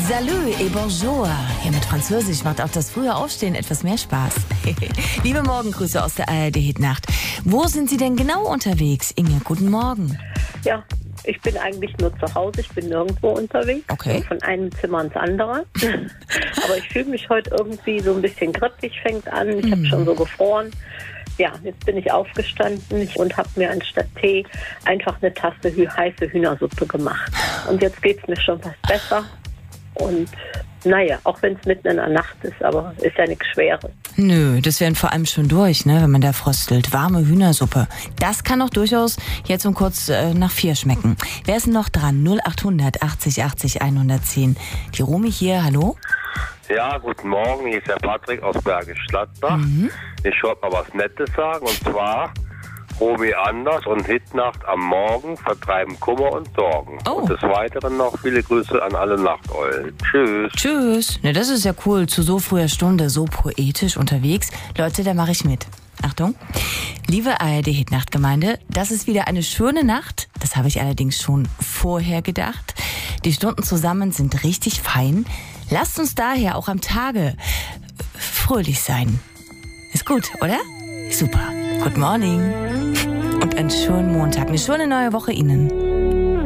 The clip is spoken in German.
Salut et bonjour. Hier mit Französisch macht auch das frühe Aufstehen etwas mehr Spaß. Liebe Morgengrüße aus der ARD-Hitnacht. Wo sind Sie denn genau unterwegs, Inge? Guten Morgen. Ja, ich bin eigentlich nur zu Hause. Ich bin nirgendwo unterwegs. Okay. Von einem Zimmer ins andere. Aber ich fühle mich heute irgendwie so ein bisschen grippig, fängt an. Ich habe schon so gefroren. Ja, jetzt bin ich aufgestanden und habe mir anstatt Tee einfach eine Tasse heiße Hühnersuppe gemacht. Und jetzt geht es mir schon was besser. Und naja, auch wenn es mitten in der Nacht ist, aber ist ja nichts Schweres. Nö, das wären vor allem schon durch, ne, wenn man da fröstelt. Warme Hühnersuppe. Das kann auch durchaus jetzt um kurz nach 4 schmecken. Wer ist denn noch dran? 0800 80 80 110. Die Romy hier, hallo? Ja, guten Morgen, hier ist der Patrick aus Bergisch Gladbach. Ich wollte mal was Nettes sagen, und zwar: Romy Anders und Hitnacht am Morgen vertreiben Kummer und Sorgen. Oh. Und des Weiteren noch viele Grüße an alle Nachteulen. Tschüss. Tschüss. Ne, das ist ja cool. Zu so früher Stunde, so poetisch unterwegs. Leute, da mache ich mit. Achtung. Liebe ARD-Hitnacht-Gemeinde, das ist wieder eine schöne Nacht. Das habe ich allerdings schon vorher gedacht. Die Stunden zusammen sind richtig fein. Lasst uns daher auch am Tage fröhlich sein. Ist gut, oder? Super. Good morning. Und einen schönen Montag, eine schöne neue Woche Ihnen.